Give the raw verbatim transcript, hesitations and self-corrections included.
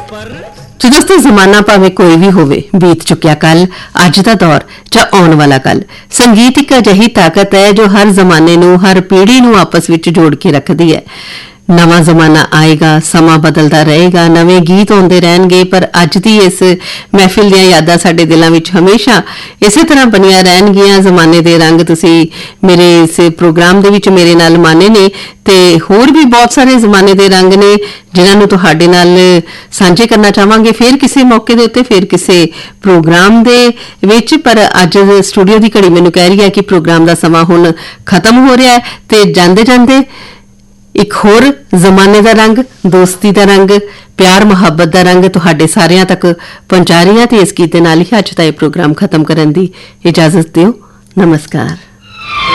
तो दोस्तों जमाना भावें कोई भी होवे, बीत चुकिया कल, अज दा दौर जां आउण वाला कल, संगीत एक अजिही ताकत है जो हर जमाने नूं, हर पीढ़ी नूं आपस विच जोड़ के रखदी है। नवां जमाना आएगा, समा बदलदा रहेगा, नवे गीत आउंदे रहणगे, पर अज दी इस महफिल दीयां यादां साडे दिलां विच हमेशा इसे तरह बनियां रहणगीਆਂ। जमाने दे रंग तुसीं मेरे इस प्रोग्राम दे विच मेरे नाल माने ने ते होर भी बहुत सारे जमाने दे रंग ने जिन्हां नूं तुहाडे नाल साझे करना चाहांगे फिर किसी मौके दे उत्ते, फिर किसी प्रोग्राम दे विच। पर अज स्टूडियो दी घड़ी मैनूं कह रही है कि प्रोग्राम दा समां हुण खत्म हो रहा है ते जांदे जांदे एक होर जमाने दा रंग, दोस्ती दा रंग, प्यार मुहब्बत दा रंग तुहाडे सारियां तक पहुंचा रही हैं। ते इस गीत दे नाल ही अज दा इह प्रोग्राम खत्म करन दी इजाजत दिओ। नमस्कार।